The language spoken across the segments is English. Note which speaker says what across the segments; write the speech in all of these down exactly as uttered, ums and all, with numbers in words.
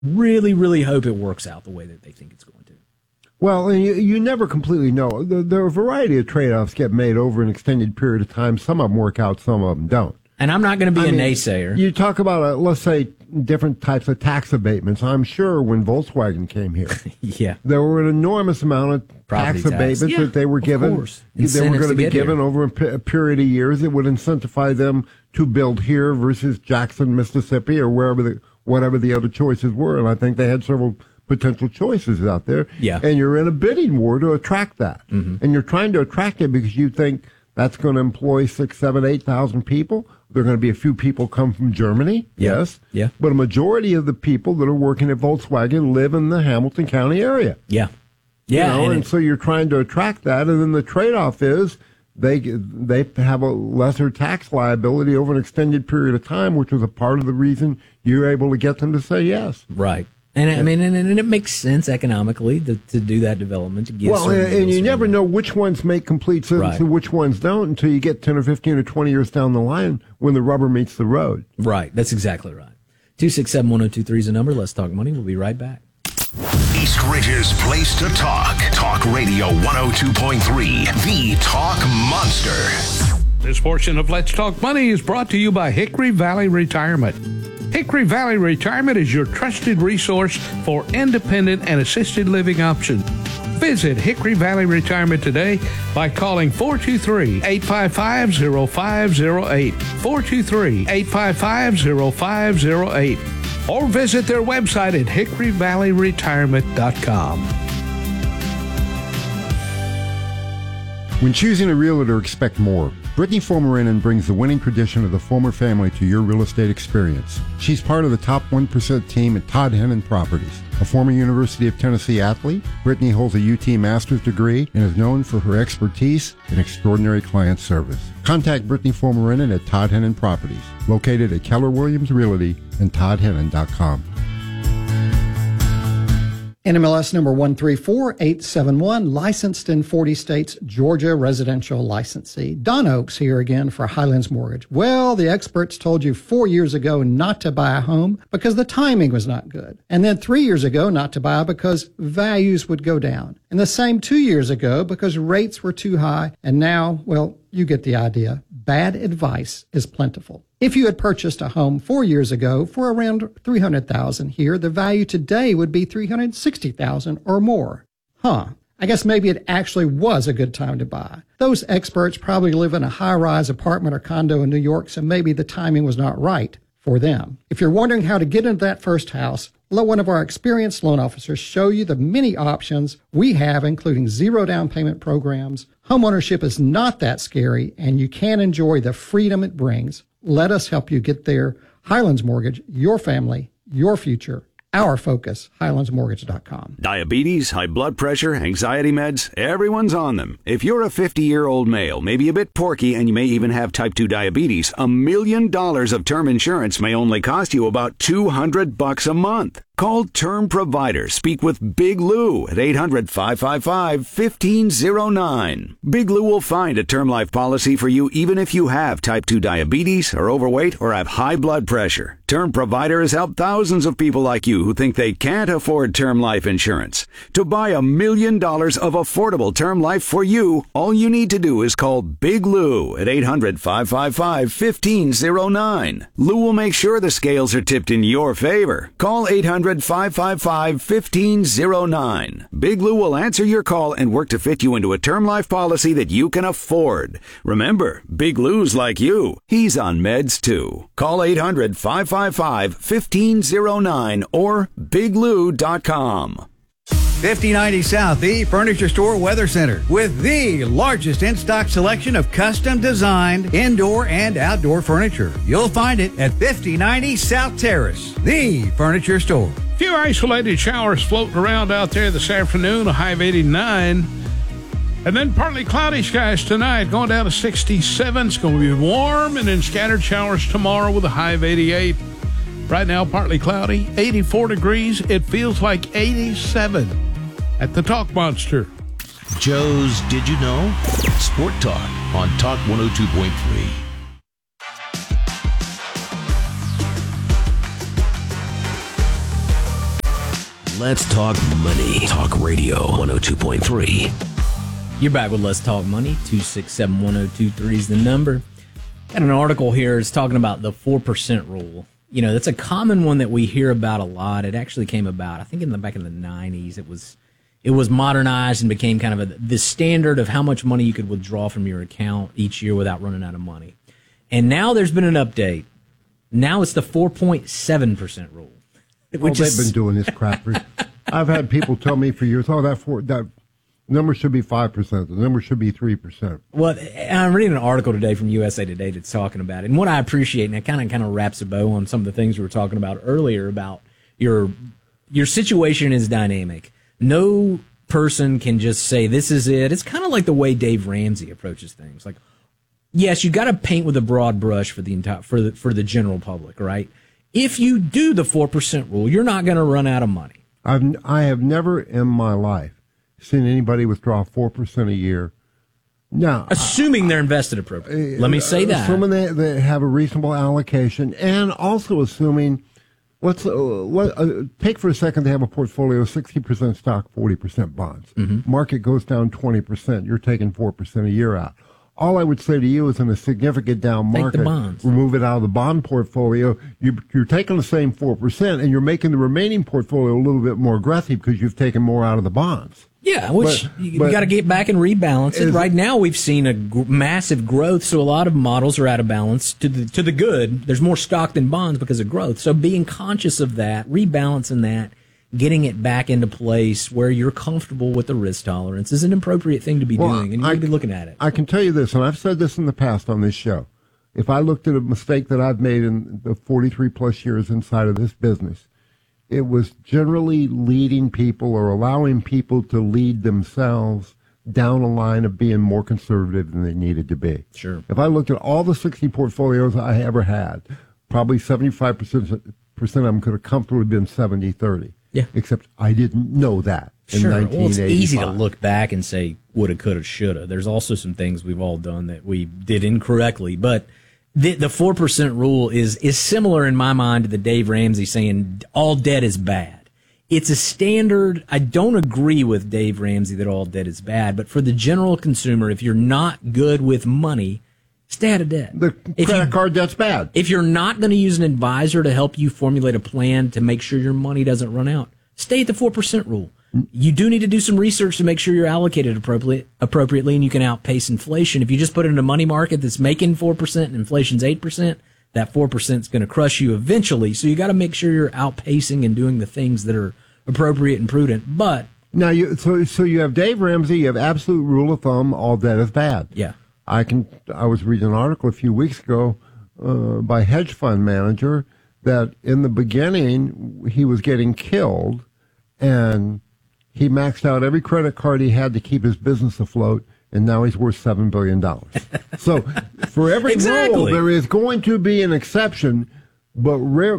Speaker 1: really, really hope it works out the way that they think it's going to.
Speaker 2: Well, and you, you never completely know. There, there are a variety of trade-offs get made over an extended period of time. Some of them work out, some of them don't.
Speaker 1: And I'm not going to be
Speaker 2: I
Speaker 1: a
Speaker 2: mean,
Speaker 1: naysayer.
Speaker 2: You talk about, uh, let's say, different types of tax abatements. I'm sure when Volkswagen came here,
Speaker 1: yeah,
Speaker 2: there were an enormous amount of
Speaker 1: Property
Speaker 2: tax
Speaker 1: tax.
Speaker 2: abatements
Speaker 1: Yeah,
Speaker 2: that they were
Speaker 1: of
Speaker 2: given.
Speaker 1: course.
Speaker 2: They
Speaker 1: Incentives
Speaker 2: were going
Speaker 1: to
Speaker 2: to be
Speaker 1: get
Speaker 2: given
Speaker 1: here.
Speaker 2: over a, pe- a period of years that would incentivize them to build here versus Jackson, Mississippi, or wherever the whatever the other choices were. And I think they had several potential choices out there.
Speaker 1: Yeah.
Speaker 2: And you're in a bidding war to attract that.
Speaker 1: Mm-hmm.
Speaker 2: And you're trying to attract it because you think that's going to employ six, seven, eight thousand people. There are going to be a few people come from Germany.
Speaker 1: Yeah.
Speaker 2: Yes.
Speaker 1: Yeah.
Speaker 2: But a majority of the people that are working at Volkswagen live in the Hamilton County area.
Speaker 1: Yeah. Yeah.
Speaker 2: You know,
Speaker 1: and
Speaker 2: and
Speaker 1: it-
Speaker 2: so you're trying to attract that. And then the trade-off is they they have a lesser tax liability over an extended period of time, which was a part of the reason you're able to get them to say yes.
Speaker 1: Right. And I mean, and, and it makes sense economically to, to do that development. To give
Speaker 2: Well,
Speaker 1: certain
Speaker 2: and, and you
Speaker 1: deals
Speaker 2: never
Speaker 1: from-
Speaker 2: know which ones make complete sense
Speaker 1: Right.
Speaker 2: and which ones don't until you get ten or fifteen or twenty years down the line when the rubber meets the road.
Speaker 1: Right. That's exactly right. two six seven, one oh two three is the number. Let's talk money. We'll be right back.
Speaker 3: East Ridge's place to talk. Talk Radio one oh two point three, the Talk Monster.
Speaker 4: This portion of Let's Talk Money is brought to you by Hickory Valley Retirement. Hickory Valley Retirement is your trusted resource for independent and assisted living options. Visit Hickory Valley Retirement today by calling four two three, eight five five, zero five zero eight, four two three, eight five five, zero five zero eight, or visit their website at hickory valley retirement dot com.
Speaker 2: When choosing a realtor, expect more. Brittany Fomerinen brings the winning tradition of the Fomer family to your real estate experience. She's part of the top one percent team at Todd Hennon Properties. A former University of Tennessee athlete, Brittany holds a U T master's degree and is known for her expertise and extraordinary client service. Contact Brittany Fomerinen at Todd Hennon Properties, located at Keller Williams Realty and todd hennon dot com.
Speaker 5: N M L S number one three four eight seven one, licensed in forty states, Georgia residential licensee. Don Oaks here again for Highlands Mortgage. Well, the experts told you four years ago not to buy a home because the timing was not good. And then three years ago not to buy because values would go down. And the same two years ago because rates were too high. And now, well, you get the idea. Bad advice is plentiful. If you had purchased a home four years ago for around three hundred thousand dollars here, the value today would be three hundred sixty thousand dollars or more. Huh. I guess maybe it actually was a good time to buy. Those experts probably live in a high-rise apartment or condo in New York, so maybe the timing was not right for them. If you're wondering how to get into that first house, let one of our experienced loan officers show you the many options we have, including zero down payment programs. Homeownership is not that scary, and you can enjoy the freedom it brings. Let us help you get there. Highlands Mortgage, your family, your future, our focus, highlands mortgage dot com.
Speaker 6: Diabetes, high blood pressure, anxiety meds, everyone's on them. If you're a fifty-year-old male, maybe a bit porky, and you may even have type two diabetes, a million dollars of term insurance may only cost you about two hundred bucks a month. Call Term Provider. Speak with Big Lou at eight hundred, five five five, one five zero nine. Big Lou will find a term life policy for you even if you have type two diabetes, are overweight, or have high blood pressure. Term Provider has helped thousands of people like you who think they can't afford term life insurance. To buy a million dollars of affordable term life for you, all you need to do is call Big Lou at eight hundred, five five five, one five zero nine. Lou will make sure the scales are tipped in your favor. Call eight hundred, five five five, one five zero nine. Big Lou will answer your call and work to fit you into a term life policy that you can afford. Remember, Big Lou's like you. He's on meds too. Call eight hundred, five five five, one five zero nine or big lou dot com.
Speaker 7: fifty ninety South, the Furniture Store Weather Center, with the largest in-stock selection of custom-designed indoor and outdoor furniture. You'll find it at fifty ninety South Terrace, the Furniture Store.
Speaker 4: Few isolated showers floating around out there this afternoon, a high of eighty-nine. And then partly cloudy skies tonight, going down to sixty-seven. It's going to be warm, and then scattered showers tomorrow with a high of eighty-eight. Right now, partly cloudy, eighty-four degrees. It feels like eighty-seven at the Talk Monster.
Speaker 8: Joe's Did You Know? Sport Talk on Talk one oh two point three. Let's Talk Money. Talk Radio one oh two point three.
Speaker 1: You're back with Let's Talk Money. two six seven, one oh two three is the number. Got an article here. It's talking about the four percent rule. You know, that's a common one that we hear about a lot. It actually came about, I think, in the back in the nineties. It was it was modernized and became kind of a, the standard of how much money you could withdraw from your account each year without running out of money. And now there's been an update. Now it's the four point seven percent rule.
Speaker 2: Well,
Speaker 1: Which
Speaker 2: they've
Speaker 1: is,
Speaker 2: been doing this crap. For, I've had people tell me for years, oh, that four, that number should be five percent. The number should be three percent.
Speaker 1: Well, I'm reading an article today from U S A Today that's talking about it. And what I appreciate, and it kind of kind of wraps a bow on some of the things we were talking about earlier about your your situation is dynamic. No person can just say, this is it. It's kind of like the way Dave Ramsey approaches things. Like, yes, you got to paint with a broad brush for the entire for the for the general public, right? If you do the four percent rule, you're not going to run out of money.
Speaker 2: I've, I have never in my life seen anybody withdraw four percent a year. Now,
Speaker 1: assuming they're invested appropriately. Let me say that.
Speaker 2: Assuming they, they have a reasonable allocation, and also assuming, let's uh, let, uh, take for a second they have a portfolio of sixty percent stock, forty percent bonds. Mm-hmm. Market goes down twenty percent. You're taking four percent a year out. All I would say to you is in a significant down market,
Speaker 1: the bonds.
Speaker 2: remove it out of the bond portfolio. You, you're taking the same four percent, and you're making the remaining portfolio a little bit more aggressive because you've taken more out of the bonds.
Speaker 1: Yeah, which
Speaker 2: but,
Speaker 1: you,
Speaker 2: but
Speaker 1: you got to get back and rebalance it. Right now, we've seen a g- massive growth, so a lot of models are out of balance to the to the good. There's more stock than bonds because of growth. So being conscious of that, rebalancing that, getting it back into place where you're comfortable with the risk tolerance is an appropriate thing to be
Speaker 2: well,
Speaker 1: doing, and you
Speaker 2: I,
Speaker 1: need to be looking at it.
Speaker 2: I can tell you this, and I've said this in the past on this show. If I looked at a mistake that I've made in the forty-three plus years inside of this business, it was generally leading people or allowing people to lead themselves down a line of being more conservative than they needed to be.
Speaker 1: Sure.
Speaker 2: If I looked at all the sixty portfolios I ever had, probably seventy-five percent of them could have comfortably been seventy thirty.
Speaker 1: Yeah.
Speaker 2: Except I didn't know that in
Speaker 1: sure.
Speaker 2: nineteen eighty-five.
Speaker 1: Well, it's easy to look back and say woulda, coulda, shoulda. There's also some things we've all done that we did incorrectly, but the the four percent rule is is similar in my mind to the Dave Ramsey saying all debt is bad. It's a standard. I don't agree with Dave Ramsey that all debt is bad, but for the general consumer, if you're not good with money, stay out of debt.
Speaker 2: The
Speaker 1: if
Speaker 2: credit
Speaker 1: you,
Speaker 2: card debt's bad.
Speaker 1: If you're not going to use an advisor to help you formulate a plan to make sure your money doesn't run out, stay at the four percent rule. You do need to do some research to make sure you're allocated appropriately, appropriately and you can outpace inflation. If you just put it in a money market that's making four percent and inflation's eight percent, that four percent is going to crush you eventually. So you got to make sure you're outpacing and doing the things that are appropriate and prudent. But
Speaker 2: now, you so so you have Dave Ramsey, you have absolute rule of thumb, all debt is bad.
Speaker 1: Yeah.
Speaker 2: I can. I was reading an article a few weeks ago uh, by a hedge fund manager that in the beginning he was getting killed, and he maxed out every credit card he had to keep his business afloat, and now he's worth seven billion dollars. So for every
Speaker 1: exactly.
Speaker 2: rule, there is going to be an exception, but rare,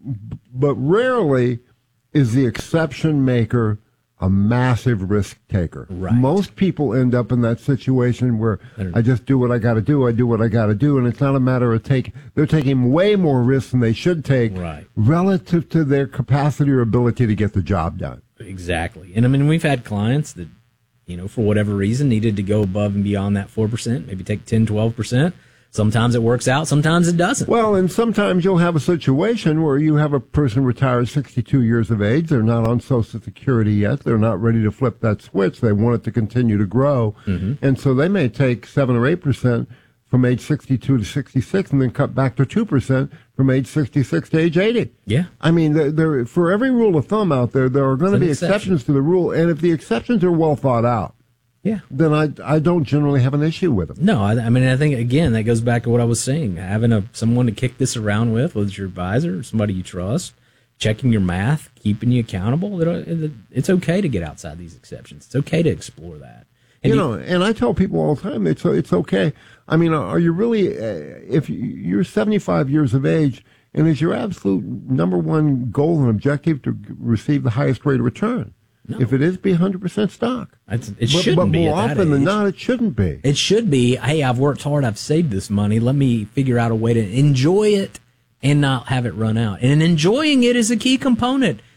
Speaker 2: but rarely is the exception maker a massive risk taker.
Speaker 1: Right.
Speaker 2: Most people end up in that situation where I just do what I got to do, I do what I got to do, and it's not a matter of take. They're taking way more risks than they should take
Speaker 1: right.
Speaker 2: relative to their capacity or ability to get the job done.
Speaker 1: Exactly. And I mean, we've had clients that, you know, for whatever reason, needed to go above and beyond that four percent, maybe take ten, twelve percent. Sometimes it works out, sometimes it doesn't.
Speaker 2: Well, and sometimes you'll have a situation where you have a person retired sixty-two years of age. They're not on Social Security yet. They're not ready to flip that switch. They want it to continue to grow. Mm-hmm. And so they may take seven or eight percent from age sixty-two to sixty-six and then cut back to two percent from age sixty-six to age eighty.
Speaker 1: Yeah.
Speaker 2: I mean, there, there, for every rule of thumb out there, there are going to be
Speaker 1: exception.
Speaker 2: exceptions to the rule. And if the exceptions are well thought out,
Speaker 1: yeah,
Speaker 2: then I I don't generally have an issue with them.
Speaker 1: No, I, I mean, I think, again, that goes back to what I was saying. Having a someone to kick this around with, whether it's your advisor or somebody you trust, checking your math, keeping you accountable, it, it's okay to get outside these exceptions. It's okay to explore that. And
Speaker 2: you
Speaker 1: you,
Speaker 2: know, and I tell people all the time, it's it's okay. I mean, are you really, uh, if you're seventy-five years of age, and is your absolute number one goal and objective to receive the highest rate of return? No. If it is, be one hundred percent stock.
Speaker 1: It's, it
Speaker 2: but,
Speaker 1: shouldn't
Speaker 2: but
Speaker 1: be.
Speaker 2: more
Speaker 1: at that
Speaker 2: often than
Speaker 1: age.
Speaker 2: not, it shouldn't be.
Speaker 1: It should be, hey, I've worked hard, I've saved this money, let me figure out a way to enjoy it and not have it run out. And enjoying it is a key component.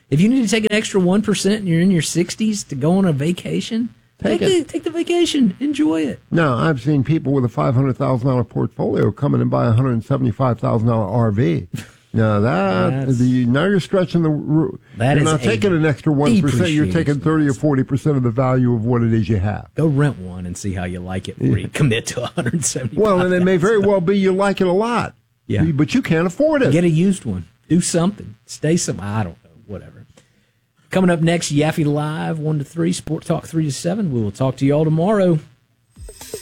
Speaker 1: If you need to take an extra one percent and you're in your sixties to go on a vacation, take, take, the, take the vacation. Enjoy it.
Speaker 2: No, I've seen people with a five hundred thousand dollars portfolio come in and buy a one hundred seventy-five thousand dollars R V. Now, that, the, now you're stretching the...
Speaker 1: That
Speaker 2: you're
Speaker 1: is
Speaker 2: not taking an extra one percent. You're taking thirty or forty percent of the value of what it is you have.
Speaker 1: Go rent one and see how you like it before you commit to one hundred seventy-five.
Speaker 2: Well, and it may very well be you like it a lot.
Speaker 1: Yeah.
Speaker 2: But you can't afford it.
Speaker 1: Get a used one. Do something. Stay some. I don't know. Whatever. Coming up next, Yaffe Live, one to three, Sport Talk three to seven. We will talk to you all tomorrow.